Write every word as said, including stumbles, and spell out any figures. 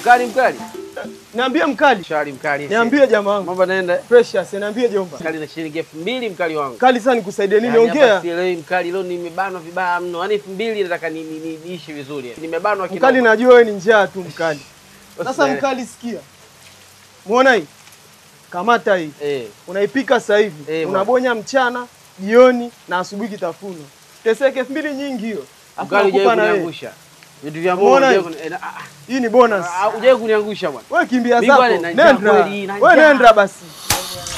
Mkali mkali. Niambie mkali. Shari mkali. Niambie jamaa wangu. Mambo naenda. Precious, niambie jomba. Mkali na shilingi elfu mbili mkali wangu. Kali sana nikusaidie nini? Yaani Ongea. basi leo mkali leo nimebanwa vibaya mno. Yaani elfu mbili nataka ni niishi vizuri. Nimebanwa kidogo. Mkali najua wewe ni njaa tu mkali. Sasa mkali sikia. Muona hii? Kamata hii. Eh. Unaipika sasa hivi. Eh, unabonya mchana, jioni na asubuhi kitafuno. Teseke elfu mbili nyingi hiyo. Mkali hujawahi kuniangusha. Vitu vya Mungu hii ni bonus. Hujawahi kuniangusha bwana. Wewe kimbia zako. Nenda. Wewe nenda basi.